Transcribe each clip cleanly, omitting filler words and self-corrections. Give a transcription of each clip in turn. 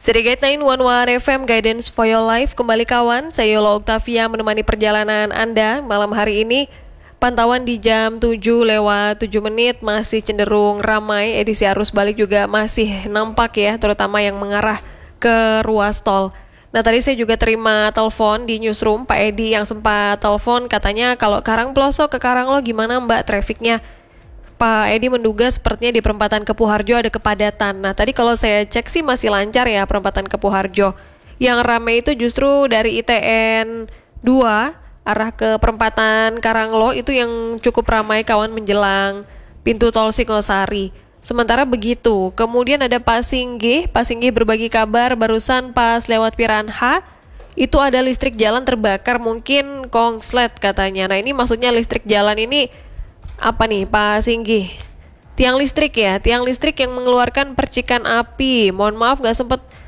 Serigate 911 FM Guidance for Your Life kembali kawan, saya Yola Octavia menemani perjalanan Anda malam hari ini. Pantauan di jam 7:07 masih cenderung ramai, edisi arus balik juga masih nampak ya, terutama yang mengarah ke ruas tol. Nah tadi saya juga terima telepon di newsroom, Pak Edi yang sempat telepon katanya kalau Karang Pelosok ke Karanglo gimana Mbak trafiknya. Pak Edi menduga sepertinya di perempatan Kepuharjo ada kepadatan. Nah tadi kalau saya cek sih masih lancar ya perempatan Kepuharjo. Yang ramai itu justru dari ITN 2 arah ke perempatan Karanglo itu yang cukup ramai kawan menjelang pintu tol Singosari. Sementara begitu, kemudian ada Pak Singgih berbagi kabar barusan pas lewat Piranha itu ada listrik jalan terbakar mungkin kongslet katanya. Nah ini maksudnya listrik jalan ini apa nih Pak Singgih? Tiang listrik ya, tiang listrik yang mengeluarkan percikan api. Mohon maaf nggak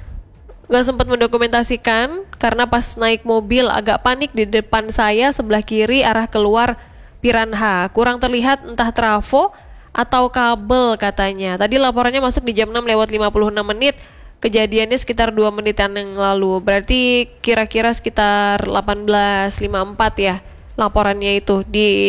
sempat mendokumentasikan karena pas naik mobil agak panik di depan saya sebelah kiri arah keluar Piranha. Kurang terlihat entah trafo atau kabel katanya. Tadi laporannya masuk di jam 6:56. Kejadiannya sekitar 2 menitan yang lalu. Berarti kira-kira sekitar 18.54 ya. Laporannya itu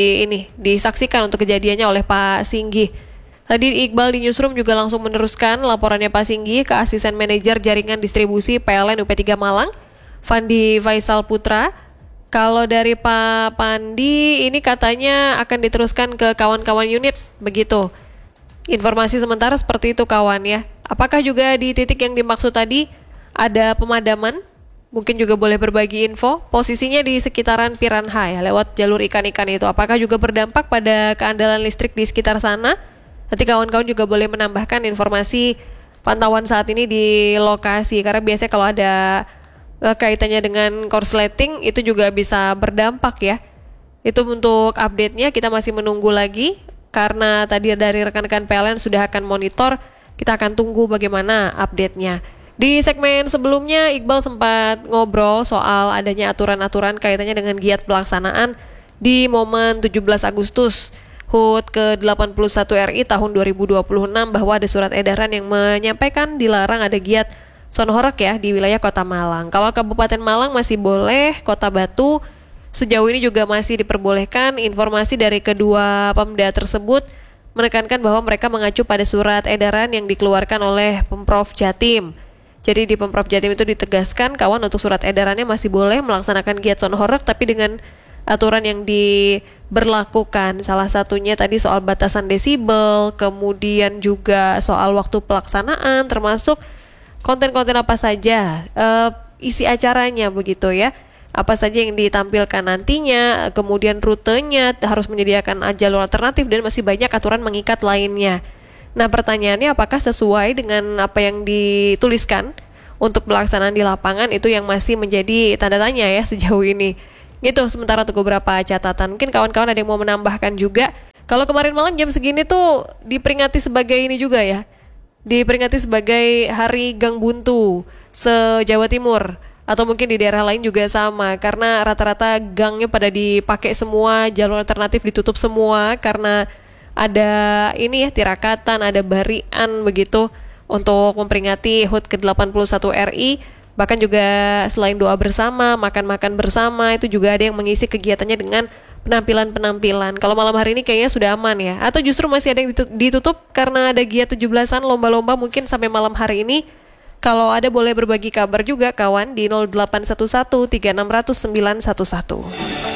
disaksikan untuk kejadiannya oleh Pak Singgih. Tadi Iqbal di newsroom juga langsung meneruskan laporannya Pak Singgih ke asisten manajer jaringan distribusi PLN UP3 Malang, Fandi Faisal Putra. Kalau dari Pak Pandi ini katanya akan diteruskan ke kawan-kawan unit, begitu. Informasi sementara seperti itu kawan ya. Apakah juga di titik yang dimaksud tadi ada pemadaman? Mungkin juga boleh berbagi info, posisinya di sekitaran Piranha ya, lewat jalur ikan-ikan itu. Apakah juga berdampak pada keandalan listrik di sekitar sana? Nanti kawan-kawan juga boleh menambahkan informasi pantauan saat ini di lokasi. Karena biasanya kalau ada kaitannya dengan korsleting, itu juga bisa berdampak ya. Itu untuk update-nya, kita masih menunggu lagi. Karena tadi dari rekan-rekan PLN sudah akan monitor, kita akan tunggu bagaimana update-nya. Di segmen sebelumnya Iqbal sempat ngobrol soal adanya aturan-aturan kaitannya dengan giat pelaksanaan di momen 17 Agustus HUT ke-81 RI tahun 2026 bahwa ada surat edaran yang menyampaikan dilarang ada giat sonhorek ya di wilayah Kota Malang. Kalau Kabupaten Malang masih boleh, Kota Batu sejauh ini juga masih diperbolehkan. Informasi dari kedua Pemda tersebut menekankan bahwa mereka mengacu pada surat edaran yang dikeluarkan oleh Pemprov Jatim. Jadi di Pemprov Jatim itu ditegaskan kawan untuk surat edarannya masih boleh melaksanakan giat sonhorek tapi dengan aturan yang diberlakukan. Salah satunya tadi soal batasan desibel, kemudian juga soal waktu pelaksanaan termasuk konten-konten apa saja, isi acaranya begitu ya. Apa saja yang ditampilkan nantinya, kemudian rutenya harus menyediakan jalur alternatif dan masih banyak aturan mengikat lainnya. Nah pertanyaannya apakah sesuai dengan apa yang dituliskan untuk pelaksanaan di lapangan itu yang masih menjadi tanda tanya ya sejauh ini. Gitu sementara untuk beberapa catatan. Mungkin kawan-kawan ada yang mau menambahkan juga. Kalau kemarin malam jam segini tuh diperingati sebagai ini juga ya. Diperingati sebagai Hari Gang Buntu se-Jawa Timur. Atau mungkin di daerah lain juga sama. Karena rata-rata gangnya pada dipakai semua, jalur alternatif ditutup semua karena ada ini ya tirakatan, ada barian begitu untuk memperingati HUT ke-81 RI. Bahkan juga selain doa bersama, makan-makan bersama, itu juga ada yang mengisi kegiatannya dengan penampilan-penampilan. Kalau malam hari ini kayaknya sudah aman ya. Atau justru masih ada yang ditutup karena ada giat 17-an lomba-lomba mungkin sampai malam hari ini. Kalau ada boleh berbagi kabar juga kawan di 0811 3600 911.